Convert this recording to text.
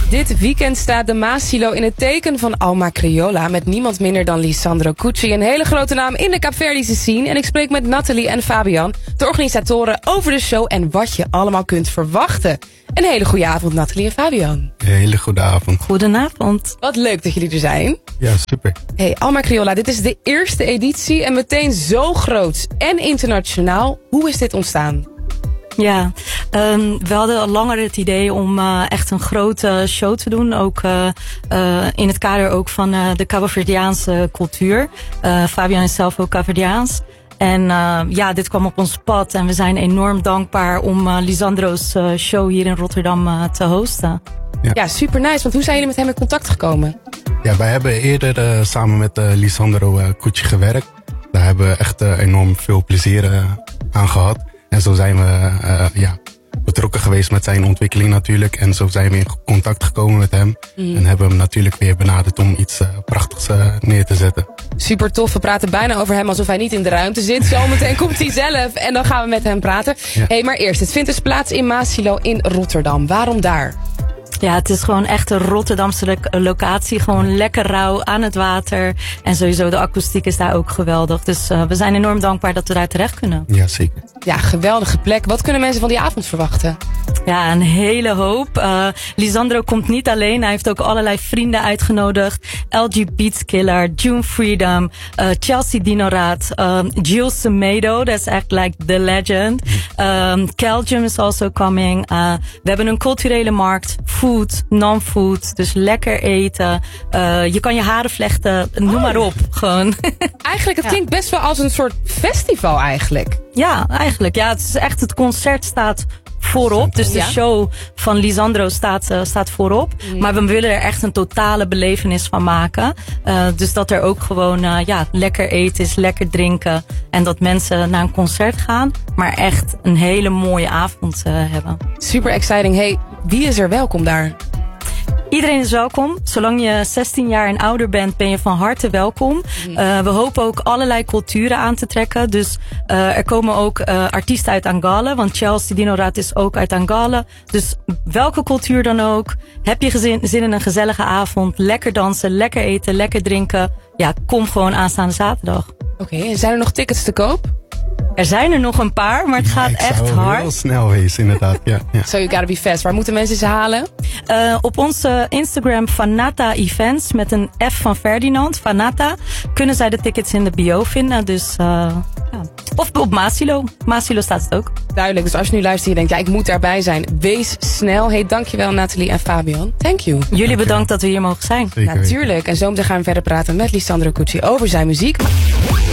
Dit weekend staat de Maasilo in het teken van Alma Criolla met niemand minder dan Lisandro Cucci. Een hele grote naam in de Kaapverdische scene. En ik spreek met Nathalie en Fabian, de organisatoren, over de show en wat je allemaal kunt verwachten. Een hele goede avond, Nathalie en Fabian. Een hele goede avond. Goedenavond. Wat leuk dat jullie er zijn. Ja, super. Hey, Alma Criolla, dit is de eerste editie en meteen zo groot en internationaal. Hoe is dit ontstaan? Ja, we hadden al langer het idee om echt een grote show te doen. Ook in het kader ook van de Kaapverdiaanse cultuur. Fabian is zelf ook Kaapverdiaans. En ja, dit kwam op ons pad en we zijn enorm dankbaar om Lisandro's show hier in Rotterdam te hosten. Ja, super nice. Want hoe zijn jullie met hem in contact gekomen? Ja, wij hebben eerder samen met Lisandro Cucci gewerkt. Daar hebben we echt enorm veel plezier aan gehad. En zo zijn we betrokken geweest met zijn ontwikkeling natuurlijk. En zo zijn we in contact gekomen met hem. En hebben hem natuurlijk weer benaderd om iets prachtigs neer te zetten. Super tof. We praten bijna over hem alsof hij niet in de ruimte zit. Zometeen komt hij zelf en dan gaan we met hem praten. Ja. Hey, maar eerst, het vindt dus plaats in Maasilo in Rotterdam. Waarom daar? Ja, het is gewoon echt een Rotterdamse locatie. Gewoon lekker rauw aan het water. En sowieso de akoestiek is daar ook geweldig. Dus we zijn enorm dankbaar dat we daar terecht kunnen. Ja, zeker. Ja, geweldige plek. Wat kunnen mensen van die avond verwachten? Ja, een hele hoop. Lisandro komt niet alleen. Hij heeft ook allerlei vrienden uitgenodigd. LG Beats Killer, June Freedom, Chelsea Dinoraat, Jules Semedo, that's echt like the legend. Kelgium is also coming. We hebben een culturele markt, food, non-food, dus lekker eten. Je kan je haren vlechten, noem maar op. Gewoon. Eigenlijk, het klinkt best wel als een soort festival eigenlijk. Ja, eigenlijk. Ja, het is echt, het concert staat voorop. Dus de show van Lisandro staat voorop. Maar we willen er echt een totale belevenis van maken. Dus dat er ook gewoon lekker eten is, lekker drinken. En dat mensen naar een concert gaan. Maar echt een hele mooie avond hebben. Super exciting. Hey, wie is er welkom daar? Iedereen is welkom. Zolang je 16 jaar en ouder bent, ben je van harte welkom. We hopen ook allerlei culturen aan te trekken. Dus er komen ook artiesten uit Angola. Want Chelsea Dinoraat is ook uit Angola. Dus welke cultuur dan ook. Heb je zin in een gezellige avond. Lekker dansen, lekker eten, lekker drinken. Ja, kom gewoon aanstaande zaterdag. Oké, en zijn er nog tickets te koop? Er zijn er nog een paar, maar het gaat echt hard. Heel snel wezen, inderdaad. Ja. So you gotta be fast. Waar moeten mensen ze halen? Op onze Instagram Fanata Events met een F van Ferdinand, Fanata, kunnen zij de tickets in de bio vinden. Dus of op Maasilo. Maasilo staat het ook. Duidelijk, dus als je nu luistert en je denkt, ja, ik moet daarbij zijn, wees snel. Hey, dankjewel Nathalie en Fabian. Thank you. Jullie bedankt dat we hier mogen zijn. Natuurlijk. En zo meteen gaan we verder praten met Lisandro Cucci over zijn muziek.